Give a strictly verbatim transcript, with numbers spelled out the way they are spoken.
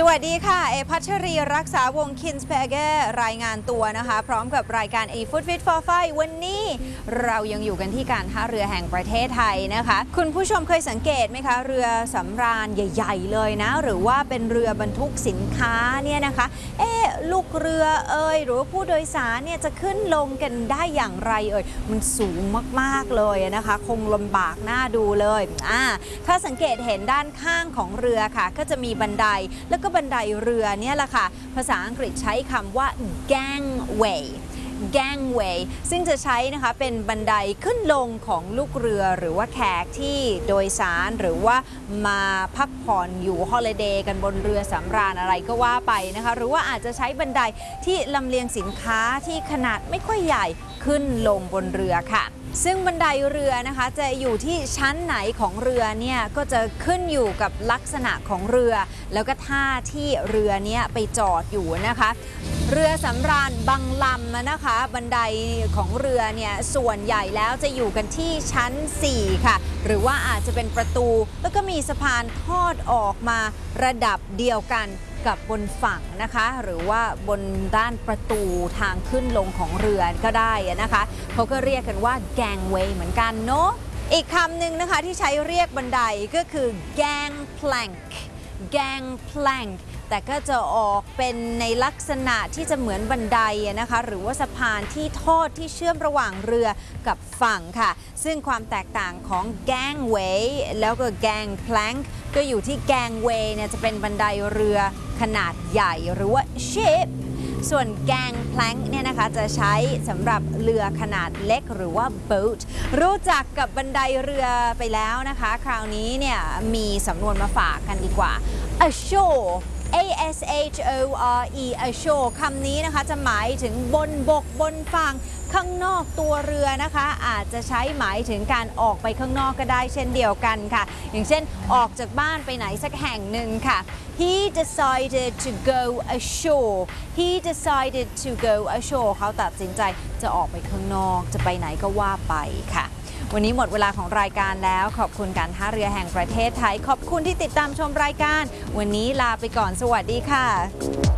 วัสดีค่ะเอพัชรีรักษาวงคินสเปเกอร์รายงานตัวนะคะพร้อมกับรายการ A Food Fit for Fight วันนี้เรายังอยู่กันที่การท่าเรือแห่งประเทศไทยนะคะคุณผู้ชมเคยสังเกตไหมคะเรือสำราญใหญ่ๆเลยนะหรือว่าเป็นเรือบรรทุกสินค้าเนี่ยนะคะเอ๊ะลูกเรือเอ่ยหรือว่าผู้โดยสารเนี่ยจะขึ้นลงกันได้อย่างไรเอ่ยมันสูงมากๆเลยนะคะคงลำบากน่าดูเลยอ่าถ้าสังเกตเห็นด้านข้างของเรือค่ะก็จะมีบันไดแล้วก็บันไดเรือเนี่ยแหละค่ะภาษาอังกฤษใช้คำว่า gangway gangway ซึ่งจะใช้นะคะเป็นบันไดขึ้นลงของลูกเรือหรือว่าแขกที่โดยสารหรือว่ามาพักผ่อนอยู่ฮอลิเดย์กันบนเรือสำราญอะไรก็ว่าไปนะคะหรือว่าอาจจะใช้บันไดที่ลำเลียงสินค้าที่ขนาดไม่ค่อยใหญ่ขึ้นลงบนเรือค่ะซึ่งบันไดเรือนะคะจะอยู่ที่ชั้นไหนของเรือเนี่ยก็จะขึ้นอยู่กับลักษณะของเรือแล้วก็ท่าที่เรือเนี้ยไปจอดอยู่นะคะเรือสำราญบางลำนะคะบันไดของเรือเนี่ยส่วนใหญ่แล้วจะอยู่กันที่ชั้นสี่ค่ะหรือว่าอาจจะเป็นประตูแล้วก็มีสะพานทอดออกมาระดับเดียวกันกับบนฝั่งนะคะหรือว่าบนด้านประตูทางขึ้นลงของเรือก็ได้นะคะเขาก็เรียกกันว่า gangway เหมือนกันเนาะอีกคำหนึ่งนะคะที่ใช้เรียกบันไดก็คือ gangplank gangplank แต่ก็จะออกเป็นในลักษณะที่จะเหมือนบันไดนะคะหรือว่าสะพานที่ทอดที่เชื่อมระหว่างเรือกับฝั่งค่ะซึ่งความแตกต่างของ gangway แล้วก็ gangplank ก็อยู่ที่ gangway เนี่ยจะเป็นบันไดเรือขนาดใหญ่หรือว่า ship ส่วน gangplank เนี่ยนะคะจะใช้สำหรับเรือขนาดเล็กหรือว่า boat รู้จักกับบันไดเรือไปแล้วนะคะคราวนี้เนี่ยมีสำนวนมาฝากกันดีกว่า ashore A S H O R E ashore คำนี้นะคะจะหมายถึงบนบกบนฝั่งข้างนอกตัวเรือนะคะอาจจะใช้หมายถึงการออกไปข้างนอกก็ได้เช่นเดียวกันค่ะอย่างเช่นออกจากบ้านไปไหนสักแห่งหนึ่งค่ะ He decided to go ashore He decided to go ashore เขาตัดสินใจจะออกไปข้างนอกจะไปไหนก็ว่าไปค่ะวันนี้หมดเวลาของรายการแล้วขอบคุณการท่าเรือแห่งประเทศไทยขอบคุณที่ติดตามชมรายการวันนี้ลาไปก่อนสวัสดีค่ะ